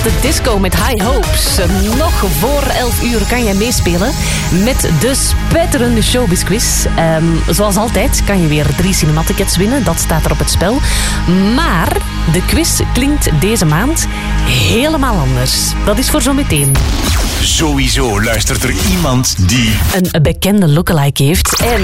de disco met High Hopes. Nog voor 11 uur kan jij meespelen met de spetterende Showbiz Quiz. Zoals altijd kan je weer 3 cinematickets winnen. Dat staat er op het spel. Maar de quiz klinkt deze maand helemaal anders. Dat is voor zometeen. Sowieso luistert er iemand die een bekende lookalike heeft. En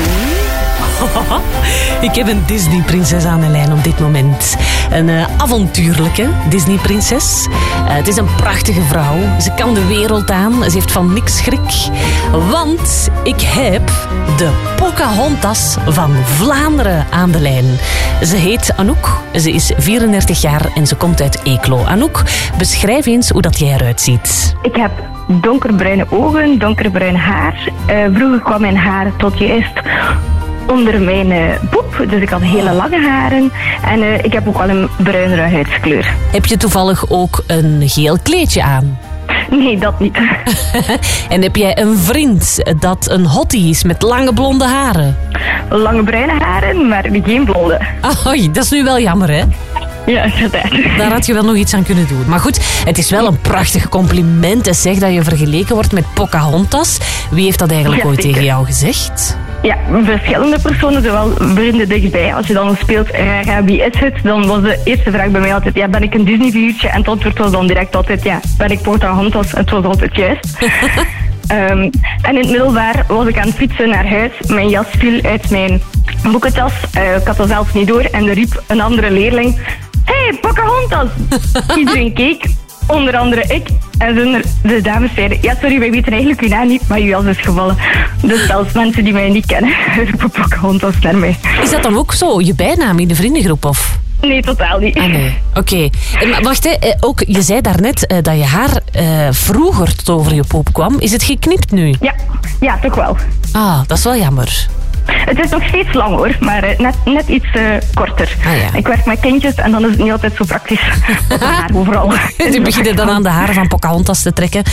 ik heb een Disney-prinses aan de lijn op dit moment. Een avontuurlijke Disney-prinses. Het is een prachtige vrouw. Ze kan de wereld aan. Ze heeft van niks schrik. Want ik heb de Pocahontas van Vlaanderen aan de lijn. Ze heet Anouk. Ze is 34 jaar en ze komt uit Eeklo. Anouk, beschrijf eens hoe dat jij eruit ziet. Ik heb donkerbruine ogen, donkerbruin haar. Vroeger kwam mijn haar tot juist onder mijn poep, dus ik had hele lange haren. En ik heb ook wel een bruinere huidskleur. Heb je toevallig ook een geel kleedje aan? Nee, dat niet. En heb jij een vriend dat een hottie is met lange blonde haren? Lange bruine haren, maar geen blonde. Oei, dat is nu wel jammer, hè? Ja, inderdaad. Daar had je wel nog iets aan kunnen doen. Maar goed, het is wel een prachtig compliment. En zeg dat je vergeleken wordt met Pocahontas. Wie heeft dat eigenlijk ooit tegen jou gezegd? Ja, verschillende personen, zowel vrienden dichtbij. Als je dan speelt, wie is het? Dan was de eerste vraag bij mij altijd, ben ik een Disney-figuurtje? En het antwoord was dan direct altijd, ben ik Pocahontas? En het was altijd juist. En in het middelbaar was ik aan het fietsen naar huis. Mijn jas viel uit mijn boekentas. Ik had dat zelfs niet door. En er riep een andere leerling, hey, Pocahontas! Iedereen keek, onder andere ik. En de dames zeiden, ja sorry, wij weten eigenlijk uw naam niet, maar uw jas is gevallen. Dus zelfs mensen die mij niet kennen, roepen Pocahontas naar mij. Is dat dan ook zo, je bijnaam in de vriendengroep, of? Nee, totaal niet. Ah, nee. Oké. Maar wacht, ook, je zei daarnet dat je haar vroeger tot over je poep kwam. Is het geknipt nu? Ja, toch wel. Ah, dat is wel jammer. Het is nog steeds lang hoor, maar net iets korter. Ah, ja. Ik werk met kindjes en dan is het niet altijd zo praktisch. Haar overal. Nu begin je dan aan de haren van Pocahontas te trekken.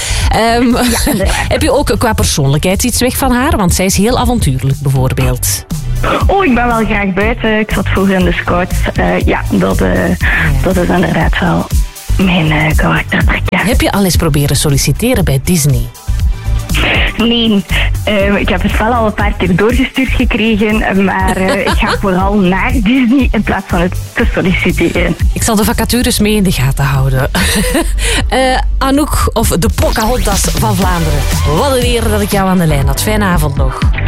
Heb je ook qua persoonlijkheid iets weg van haar? Want zij is heel avontuurlijk bijvoorbeeld. Oh, ik ben wel graag buiten. Ik zat vroeger in de scouts. Dat is inderdaad wel mijn karaktertrek. Ja. Heb je al eens proberen solliciteren bij Disney? Nee, ik heb het wel al een paar keer doorgestuurd gekregen, maar ik ga vooral naar Disney in plaats van het te solliciteren. Ik zal de vacatures mee in de gaten houden. Anouk, of de Pocahontas van Vlaanderen. Wat een eer dat ik jou aan de lijn had. Fijne avond nog.